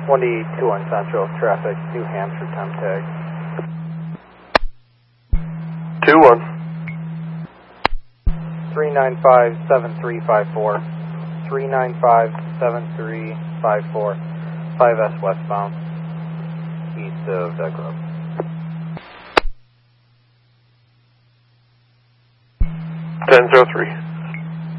1D2 on Central, traffic, New Hampshire, time tag. 2-1. 395-7354. 395-7354. 5S westbound, east of Deck Road. 10-03.